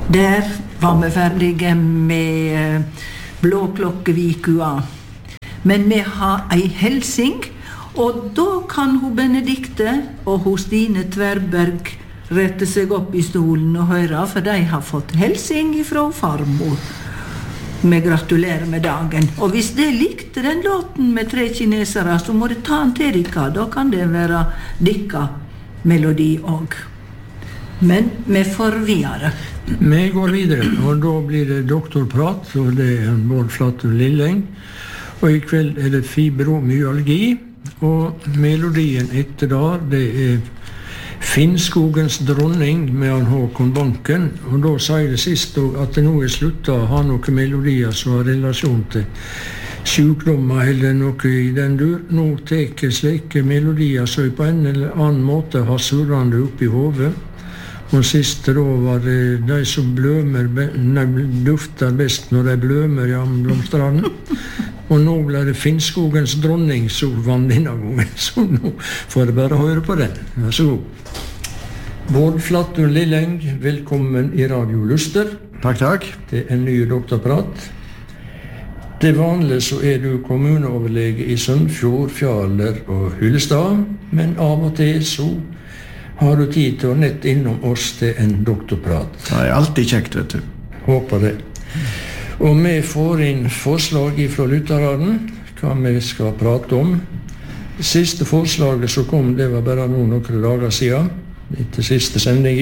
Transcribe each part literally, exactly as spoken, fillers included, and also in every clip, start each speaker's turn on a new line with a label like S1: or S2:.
S1: Der var vi ferdige med Blåklokkevikua. Men vi har ei helsing, og da kan hun Benedikte og hun Stine Tverberg rette seg opp i stolen og høre, for de har fått helsing fra farmor. Vi gratulerer med dagen. Og hvis de likte den låten med tre kinesere, så må det ta en til dere. Da kan det være dikka melodi også. Men vi får videre.
S2: Vi går videre, og da blir det doktorprat, og det er Bård Flaten Lilleng. Og i kveld er det fibromyalgi, og melodien etter da, det er Finnskogens dronning med han Håkon Banken, og da sier det sist at det nå er sluttet å ha noen melodier som har relasjon til sykdommer eller noe i den dur. Nå teker slike melodier så jeg på en eller annen måte har surrende opp i hodet. Og siste da var det de som blømer, nei, dufter best når de blømer i amblomstranden. Og nå ble det Finnskogens dronning som vann denne gangen, så nå får jeg bare høre på den. Vær så god. Bård Flaten Lilleng, velkommen i Radio Luster.
S3: Takk, takk.
S2: Det er en ny doktorprat. Det vanlige så er du kommuneoverlege i Sunnfjord, Fjaler og Hyllestad, men av og til så har du tid til å nett innom oss til en doktorprat.
S3: Det er alltid kjekt, vet du.
S2: Håper det. Og vi får inn forslag fra lytterne, hva vi skal prate om. Det siste forslaget som kom, det var bare noen noen dager siden, etter siste sending i.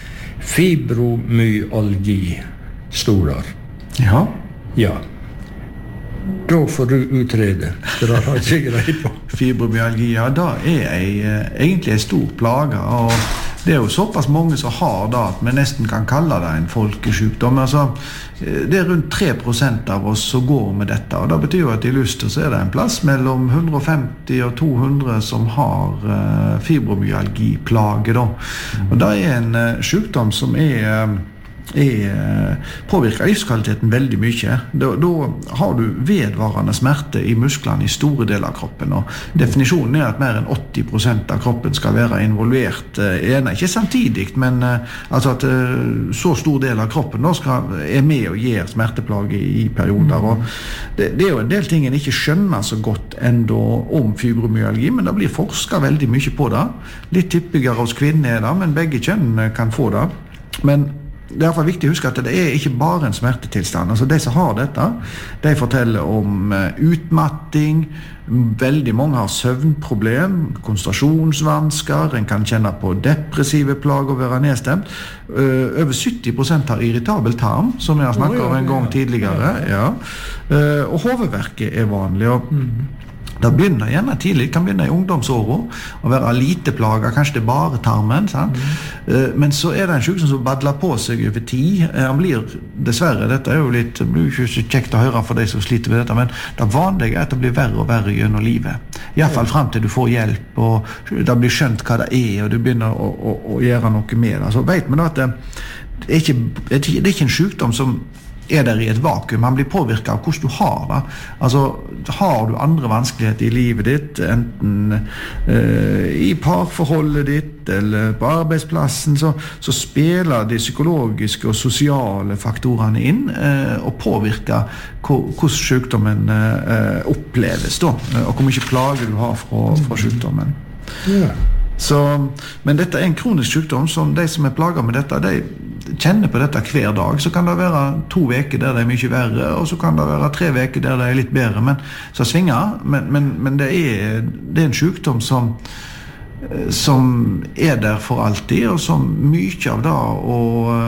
S2: Fibromyalgi, stod der.
S3: Ja.
S2: Ja. Da får du utrede. Det har jeg ikke greit på.
S3: Fibromyalgi, ja, da er jeg egentlig en stor plage, og det er jo såpass mange som har det at vi nesten kan kalle det en folkesykdom. Altså, det er rundt tre prosent av oss som går med dette, og det betyr jo at i Luster så er det en plass mellom hundre og femti og to hundre som har uh, fibromyalgi-plage da. Og det er en uh, sykdom som er... Uh, Er, påvirker livskvaliteten veldig mye. Da, da har du vedvarende smerte i musklene i store deler av kroppen, og definisjonen er at mer enn åtti prosent av kroppen skal være involvert, eh, ikke samtidig, men eh, altså at eh, så stor del av kroppen da skal, er med og gir smerteplage i, i perioder, og det, det er jo en del ting en ikke skjønner så godt enda om fibromyalgi, men det blir forsket veldig mye på det. Litt typigere hos kvinner er det, men begge kjønn kan få det. Men det er i hvert fall viktig å huske at det er ikke bare en smertetilstand. Altså de som har dette, de forteller om utmatting, veldig mange har søvnproblem, konsentrasjonsvansker, en kan kjenne på depressive plager og være nedstemt. Uh, over sytti prosent har irritabel tarm, som jeg har snakket om en gang tidligere. Ja. Uh, og hovedverket er vanlig, og det begynner gjerne tidlig, kan begynne i ungdomsåret og være lite plager, kanskje det er bare tarmen, sant? Mm. Men så er det en sykdom som badler på seg over tid. Han blir, dessverre, dette er jo litt, det blir ikke så kjekt å høre for de som sliter med dette, men det vanlige er at det blir verre og verre gjennom livet. I hvert fall frem til du får hjelp, og det blir skjønt hva det er, og du begynner å, å, å gjøre noe med det. Så vet man at det, det, er ikke, det er ikke en sykdom som er der i et vakuum. Man blir påvirket av hvordan du har det. Altså, har du andre vanskeligheter i livet ditt, enten uh, i parforholdet ditt eller på arbeidsplassen, så, så spiller de psykologiske og sosiale faktorene inn uh, og påvirker hvordan sykdommen uh, oppleves da, og hvor mye plage du har fra, fra sykdommen. Ja. Så, men dette er en kronisk sykdom som de som er plaget med dette, de kjenner på dette hver dag. Så kan det være to veker der det er mye verre, og så kan det være tre veker der det er litt bedre, men så svinger. Men, men, men det, er, det er en sykdom som, som er der for alltid, og som mye av det å,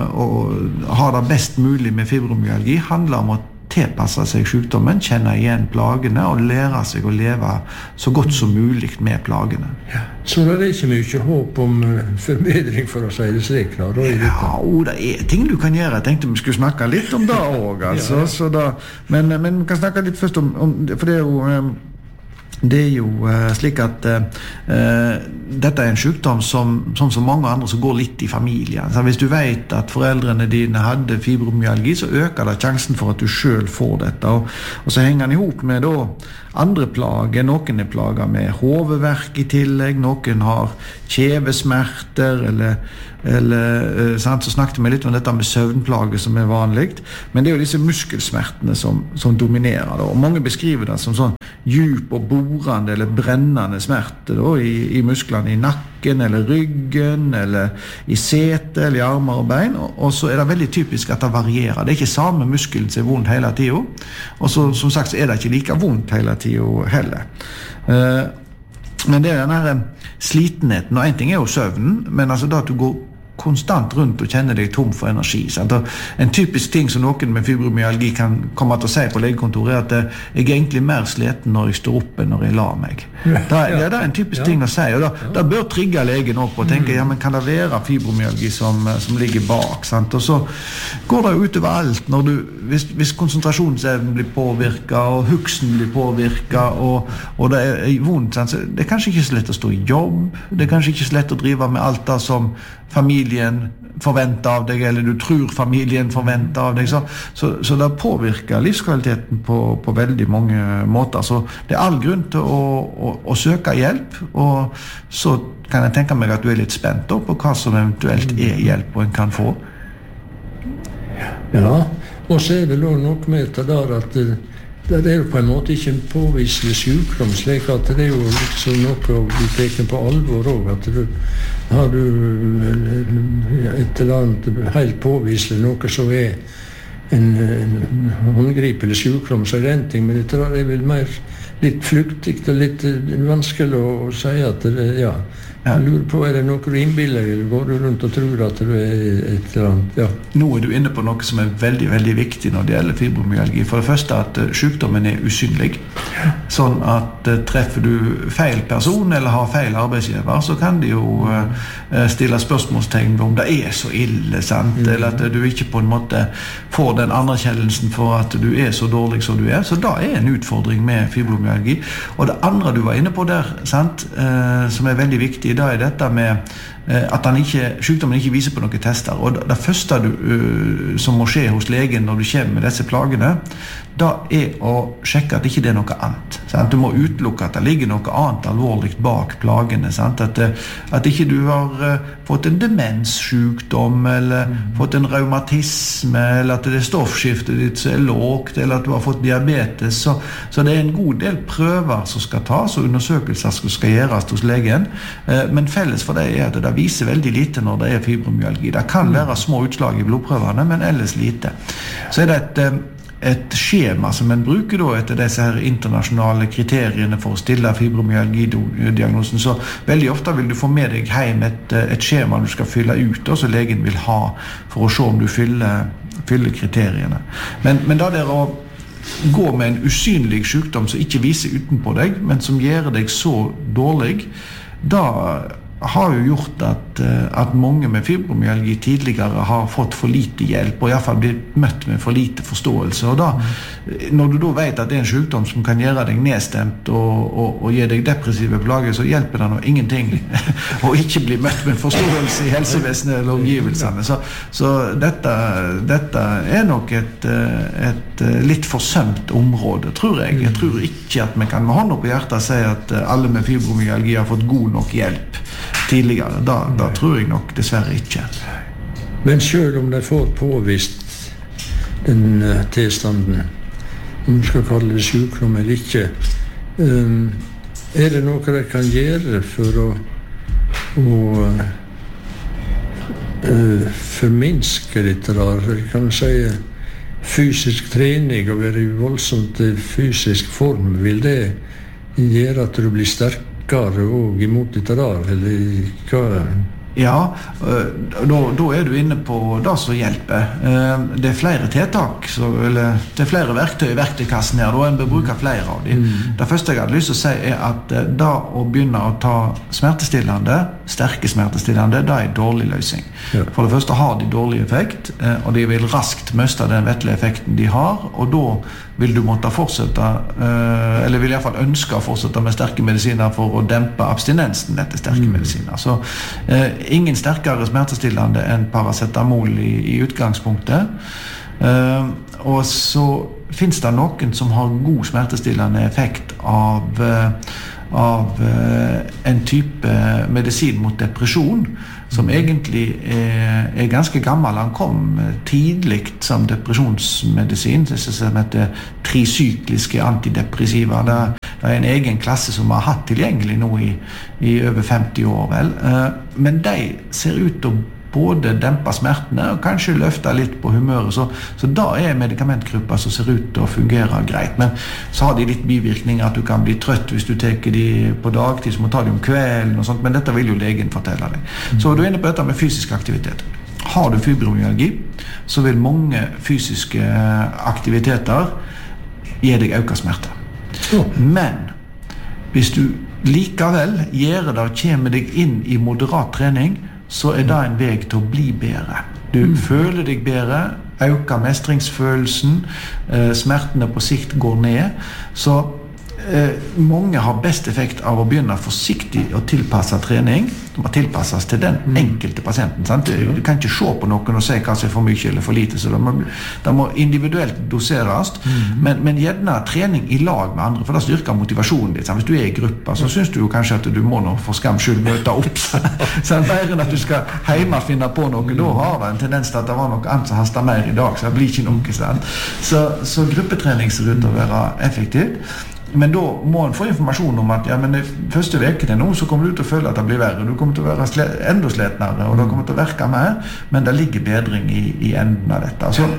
S3: å ha det best mulig med fibromyalgi handler om å tilpasse seg sykdommen, kjenne igjen plagene og lære seg å leve så godt som mulig med plagene.
S2: Ja. Så det er ikke mye håp om forbedring, for å si det slik? Da, da er
S3: ja, og det er ting du kan gjøre. Jeg tenkte vi skulle snakke litt om det også, altså. Ja, ja. Så da, men, men vi kan snakke litt først om, om for det er jo det er jo uh, slik at uh, dette er en sykdom som, som så mange andre som går litt i familien. Så hvis du vet at foreldrene dine hadde fibromyalgi, så øker det sjansen for at du selv får dette. Og, og så henger den ihop med da andre plager. Noen er plager med hovedverk i tillegg, noen har kjevesmerter, eller, eller uh, sant? Så snakket vi litt om dette med søvnplager som er vanlig, men det er jo disse muskelsmertene som, som dominerer da. Og mange beskriver det som sånn djup og borende eller brennende smerte da, i, i musklene i nakken eller ryggen eller i setet eller i armer og bein, og, og så er det veldig typisk at det varierer. Det er ikke samme muskelen som er vondt hele tiden, og så, som sagt så er det ikke like vondt hele tiden heller. Uh, men det er den her slitenheten, og en ting er jo søvnen, men altså da at du går konstant rundt og kjenner deg tom for energi. Sant? En typisk ting som noen med fibromyalgi kan komme til å si på legekontoret er at jeg er egentlig mer sliten når jeg står oppe enn når jeg lar meg. Det er, det er en typisk ting å si, og da, da bør trigge legen opp og tenke, ja, men kan det være fibromyalgi som, som ligger bak? Sant? Og så går det jo utover alt. Når du, hvis, hvis konsentrasjonsevnen blir påvirket, og huksen blir påvirket, og, og det er vondt, sant? Så det er kanskje ikke så lett å stå i jobb, det er kanskje ikke så lett å drive med alt det som familien forventer av deg, eller du tror familien forventer av deg, så, så, så det påvirker livskvaliteten på, på veldig mange måter. Så det er all grunn til å, å, å søke hjelp, og så kan jeg tenke meg at du er litt spent på hva som eventuelt er hjelp og en kan få.
S2: Ja, og så er det noe med det der at det er jo på en måte ikke en påviselig sykdom, slik at det er jo liksom noe å bli teken på alvor også, at du har du et eller annet helt påviselig, noe som er en, en håndgripelig sykdom, så er det en ting, men det er vel mer litt flyktig og litt vanskelig å si at det, ja, jeg lurer på, er det noe du innbiller, eller går du rundt og tror at du er et eller annet, ja.
S3: Nå er du inne på noe som er veldig, veldig viktig når det gjelder fibromyalgi. For det første at sykdommen er usynlig. Sånn at treffer du feil person eller har feil arbeidsgiver, så kan de jo uh, stille spørsmålstegn om det er så ille, sant? Mm. Eller at du ikke på en måte får den anerkjennelsen for at du er så dårlig som du er. Så da er en utfordring med fibromyalgi. Og det andre du var inne på der, sant? Uh, som er veldig viktig, da er dette med at han ikke, sykdommen ikke viser på noen tester. Og det, det første du, uh, som må skje hos legen når du kommer med disse plagene, da er å sjekke at ikke det er noe annet. Sant? Du må utelukke at det ligger noe annet alvorlig bak plagene. Sant? At, at ikke du har uh, fått en demenssykdom, eller mm. fått en reumatisme, eller at det er stoffskiftet ditt som er lågt, eller at du har fått diabetes. Så, så det er en god del prøver som skal tas, og undersøkelser som skal gjøres hos legen. Uh, men felles for det er at det viser veldig lite når det er fibromyalgi. Det kan være små utslag i blodprøvene, men ellers lite. Så er det et, et skjema som en bruker da etter disse her internasjonale kriteriene for å stille fibromyalgi-diagnosen. Så veldig ofte vil du få med deg hjem et, et skjema du skal fylle ut, og så legen vil ha for å se om du fyller, fyller kriteriene. Men, men da det er å gå med en usynlig sykdom som ikke viser utenpå deg, men som gjør deg så dårlig, da har jo gjort at, at mange med fibromyalgi tidligere har fått for lite hjelp, og i hvert fall blitt møtt med for lite forståelse. Og da, når du da vet at det er en sykdom som kan gjøre deg nedstemt og, og, og gi deg depressive plager, så hjelper det noe ingenting å ikke bli møtt med forståelse i helsevesenet eller omgivelsene. Så, så dette, dette er nok et, et litt forsømt område, tror jeg. Jeg tror ikke at vi kan med hånda på hjertet si at alle med fibromyalgi har fått god nok hjelp tidligere. Da, da tror jeg nok dessverre ikke.
S2: Men selv om de får påvist den uh, tilstanden, om du skal kalle det sykdom eller ikke, um, er det noe de kan gjøre for å, å uh, forminske dette der? Kan du si fysisk trening og være i voldsomt fysisk form, vil det gjøre at du blir sterk og imot dette der, eller hva?
S3: Ja, da, da er du inne på det som hjelper. Det er flere tiltak, så, eller det er flere verktøy i verktøykassen her, da en bør bruke flere av dem. Mm. Det første jeg hadde lyst til å si er at da å begynne å ta smertestillende, sterke smertestillende, det er en dårlig løsning. Ja. For det første har de dårlig effekt, og de vil raskt miste den vettelige effekten de har, og da vil du måtte fortsette, eller vil i hvert fall ønske å fortsette med sterke medisiner for å dempe abstinensen etter sterke mm. medisiner. Så ingen sterkere smertestillende enn paracetamol i, i utgangspunktet. Uh, og så finnes det noen som har god smertestillende effekt av, uh, av uh, en type medisin mot depresjon, som egentlig er, er ganske gammel. Han kom tidlig som depresjonsmedisin, det som heter trisykliske antidepressiva. Det, det er en egen klasse som vi har hatt tilgjengelig nå i, i over femti år, vel. Men de ser ut til å både dempe smertene og kanskje løfte litt på humøret, så, så da er medikamentgrupper som ser ut til å fungere greit. Men så har de litt bivirkninger, at du kan bli trøtt hvis du teker de på dagtid, så må ta de om kvelden og sånt, men dette vil jo legen fortelle deg. Mm. Så er du inne på dette med fysisk aktivitet. Har du fibromyalgi, så vil mange fysiske aktiviteter gi deg økt smerte. Mm. Men hvis du likevel gjør det og kommer deg inn i moderat trening, så er det en vei til å bli bedre. Du mm. føler deg bedre, øker mestringsfølelsen, eh, smertene på sikt går ned. Så eh, mange har best effekt av å begynne forsiktig å tilpasse trening. Det må tilpasses til den enkelte pasienten. Sant? Du, du kan ikke se på noen og si hva som er for mye eller for lite, så det må, det må individuelt doseres. Mm. Men, men gjerne trening i lag med andre, for det styrker motivasjonen ditt. Sant? Hvis du er i gruppa, så synes du jo kanskje at du må nå for skams skyld møte opp. Så mer enn at du skal hjemme finne på noe, da har det en tendens til at det var noe annet som hastet mer i dag, så det blir ikke noe. Sant? Så, så gruppetrening ser ut til å være effektivt. Men da må en få informasjon om at ja, men de første vekene nå så kommer du til å føle at det blir verre. Du kommer til å være sle- enda sletnere, og det kommer til å virke mer, men det ligger bedring i, i enden av dette. Så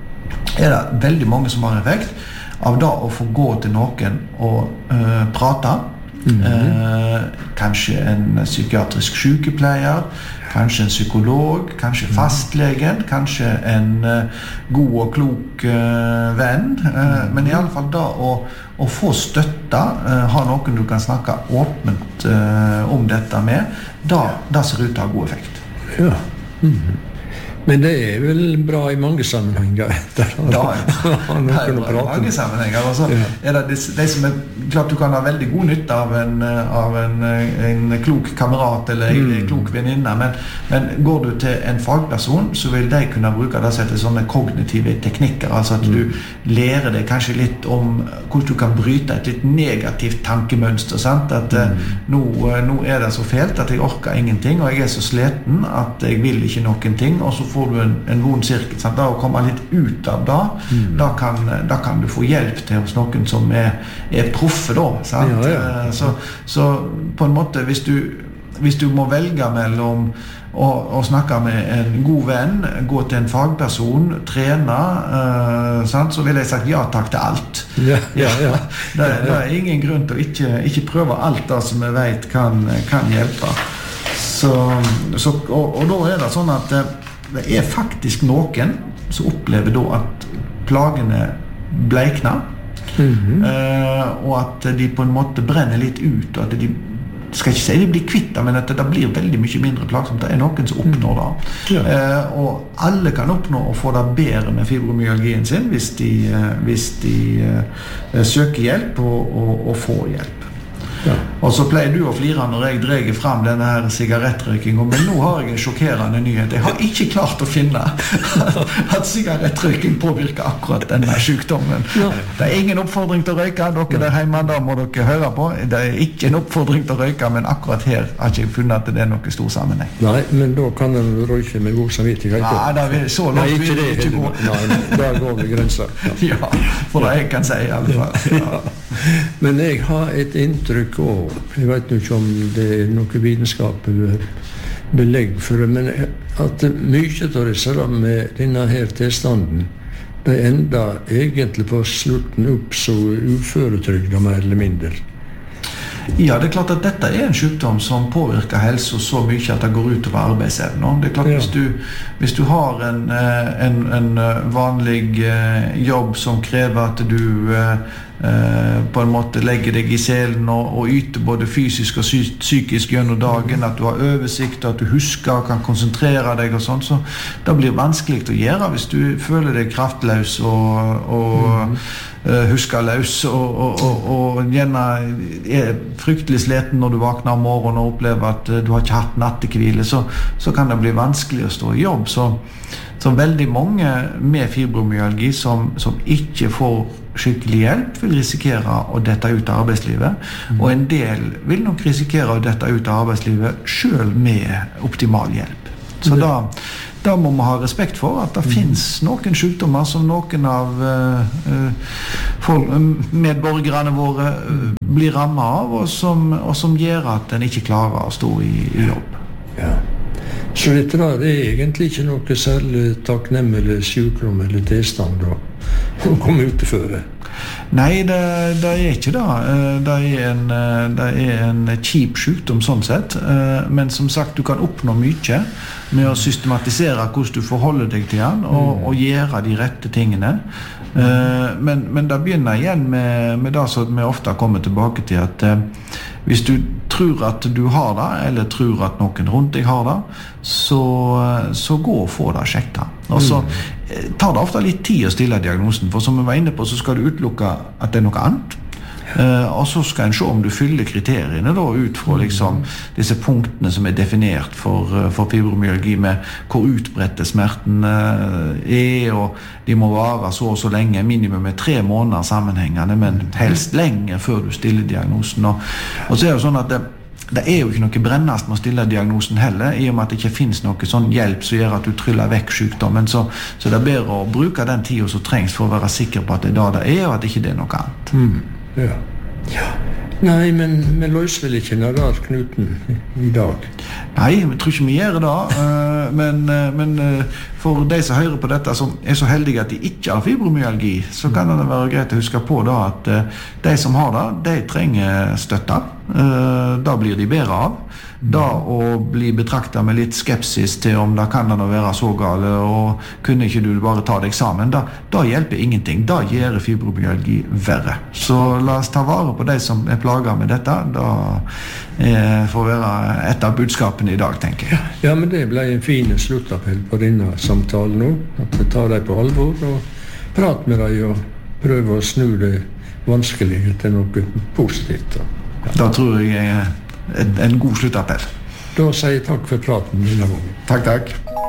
S3: er det veldig mange som har effekt av da å få gå til noen og øh, prate. Mm-hmm. Eh, kanskje en psykiatrisk sykepleier, kanskje en psykolog, kanskje fastlegen, kanskje en uh, god og klok uh, venn, uh, men i alle fall da å, å få støtte, uh, ha noen du kan snakke åpent uh, om dette med, da, da ser det ut til å ha god effekt.
S2: Ja. Mm-hmm. Men det er vel bra i mange sammenhenger.
S3: Da er det, det er bra i mange sammenhenger. Altså, ja. Er det de, de som er klart du kan ha veldig god nytte av en, av en, en klok kamerat eller en mm. klok venninne, men, men går du til en fagperson, så vil de kunne bruke det til sånne kognitive teknikker, altså at du lærer deg kanskje litt om hvordan du kan bryte et litt negativt tankemønster, sant? At mm. nå, nå er det så fælt at jeg orker ingenting, og jeg er så sliten at jeg vil ikke noen ting, og så får du en, en vond sirkel, sant? Da å komme litt ut av det, mm. da, kan, da kan du få hjelp til hos noen som er, er proffe da, sant? Ja, ja. Så, så på en måte, hvis du, hvis du må velge mellom å, å snakke med en god venn, gå til en fagperson, trene, uh, sant? Så vil jeg sagt ja takk til alt.
S2: Ja, ja, ja.
S3: det, det er ingen grunn til å ikke, ikke prøve alt det som jeg vet kan, kan hjelpe. Så, så, og, og da er det sånn at det er faktisk noen som opplever da at plagene bleikner, mm-hmm. uh, og at de på en måte brenner litt ut, og at de skal ikke si de blir kvitt, men at det blir veldig mye mindre plagsomt. Det er noen som oppnår det. Ja. Uh, og alle kan oppnå å få det bedre med fibromyalgien sin hvis de, uh, hvis de uh, søker hjelp og, og, og får hjelp. Ja. Og så pleier du å flire når jeg dreger frem denne her sigarettrøykingen, men nå har jeg en sjokkerende nyhet. Jeg har ikke klart å finne at, at sigarettrøyking påvirker akkurat denne sykdommen. Ja. Det er ingen oppfordring til å røyke, dere der hjemme, da må dere høre på. Det er ikke en oppfordring til å røyke, men akkurat her har ikke jeg funnet at det er noe stor sammenheng.
S2: Nei, men da kan den røyke med god samvittighet.
S3: Ja, da vil, så langt
S2: Nei, ikke
S3: vil det ikke gå.
S2: Nei, da går vi grenser.
S3: Ja. Ja, for det jeg kan si i alle fall. Ja.
S2: Men jeg har et inntrykk og jeg vet ikke om det er noe vitenskap eller belegg for det, men at mye av disse med denne her tilstanden det ender egentlig på slutten opp så uføretrygda mer eller mindre.
S3: Ja, det er klart at dette er en sykdom som påvirker helse så mye at det går ut over arbeidsevnen. Det er klart, ja. hvis, du, hvis du har en, en, en vanlig jobb som krever at du på en måte legger deg i selen og, og yter både fysisk og psy- psykisk gjennom dagen, at du har oversikt, at du husker og kan konsentrere deg og sånn, så det blir vanskelig å gjøre hvis du føler deg kraftløs og, og mm. uh, husker løs og, og, og, og gjerne er fryktelig sliten når du våkner om morgenen og opplever at uh, du har ikke hatt nattekvile, så, så kan det bli vanskelig å stå i jobb. Så, så veldig mange med fibromyalgi som, som ikke får skikkelig hjelp vil risikere å dette ut av arbeidslivet, mm. og en del vil nok risikere å dette ut av arbeidslivet selv med optimal hjelp. Så mm. da, da må man ha respekt for at det mm. finnes noen sykdommer som noen av uh, folk, medborgerne våre uh, blir rammet av, og som, og som gjør at en ikke klarer å stå i, i jobb.
S2: Ja. Så dette da, det er egentlig ikke noe særlig takknemlig sykdom eller tilstand da, å komme ut til føre?
S3: Nei, det, det er ikke det. Det er en, det er en kjip sykdom sånn sett, men som sagt, du kan oppnå mye med å systematisere hvordan du forholder deg til den, og, og gjøre de rette tingene. Men, men det begynner igjen med, med det som vi ofte kommer tilbake til, at hvis du tror at du har det, eller tror at noen rundt deg har det, så, så gå og få det sjekket. Og så tar det ofte litt tid å stille diagnosen, for som vi var inne på, så skal du utelukke at det er noe annet. Uh, og så skal en se om du fyller kriteriene da, ut fra liksom, disse punktene som er definert for, uh, for fibromyalgi, med hvor utbredte smerten uh, er, og de må vare så og så lenge, minimum med tre måneder sammenhengende, men helst lenger før du stiller diagnosen. Og, og så er det sånn at det, det er jo ikke noe brennast med å stille diagnosen heller, i og med at det ikke finnes noe sånn hjelp som gjør at du tryller vekk sykdommen, så, så det er bedre å bruke den tiden som trengs for å være sikker på at det er da det er, og at det ikke er noe annet.
S2: Mm. Ja. Ja. Nei, men vi løser vel ikke nararknuten i dag?
S3: Nei, vi tror ikke vi gjør det, men, men for de som hører på dette, som er så heldige at de ikke har fibromyalgi, så kan det være greit å huske på da, at de som har det, de trenger støtte. Da blir de bedre av. Da å bli betraktet med litt skepsis til om det kan det være så gale, og kunne ikke du bare ta deg sammen, da, da hjelper ingenting. Da gjør fibromyalgi verre. Så la oss ta vare på de som er plaget med dette. Da eh, får være et av budskapene i dag, tenker jeg.
S2: Ja, men det ble en fin sluttappell på denne samtalen nå. At vi tar deg på alvor og prater med deg og prøver å snu det vanskelige til noe positivt.
S3: Ja. Da tror jeg en, en god sluttappell.
S2: Da sier jeg takk for praten denne gangen.
S3: Takk, takk.